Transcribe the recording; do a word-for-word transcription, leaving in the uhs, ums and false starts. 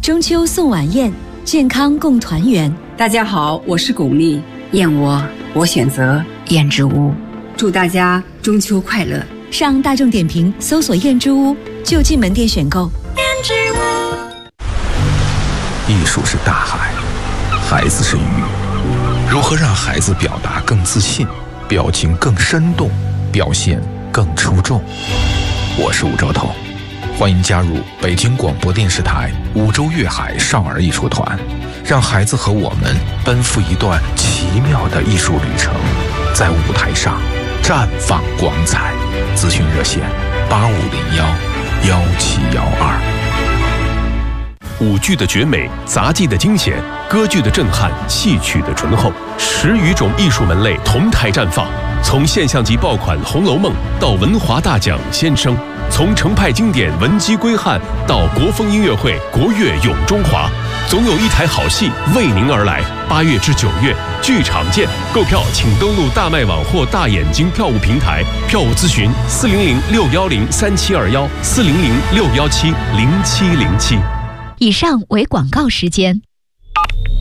中秋送晚宴，健康共团圆。 大家好，我是巩俐，燕窝我选择燕之屋，祝大家中秋快乐。 上大众点评搜索燕之屋，就近门店选购。燕之屋。 艺术是大海，孩子是鱼，如何让孩子表达更自信，表情更生动，表现更出众？我是吴兆头，欢迎加入北京广播电视台五洲粤海少儿艺术团，让孩子和我们奔赴一段奇妙的艺术旅程，在舞台上绽放光彩。咨询热线八五零幺幺七幺二。 舞剧的绝美，杂技的惊险，歌剧的震撼，戏曲的醇厚，十余种艺术门类同台绽放。从现象级爆款《红楼梦》到文华大奖《先生》，从程派经典《文姬归汉》到国风音乐会《国乐咏中华》，总有一台好戏为您而来。八月至九月，剧场见！购票请登录大麦网或大眼睛票务平台，票务咨询四零零六幺零三七二幺四零零六幺七零七零七。 以上为广告时间。